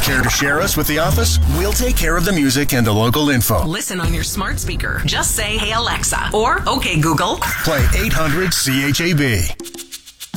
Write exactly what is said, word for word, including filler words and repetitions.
Care to share us with the office? We'll take care of the music and the local info. Listen on your smart speaker. Just say, "Hey Alexa," or "Okay Google." Play eight hundred C H A B.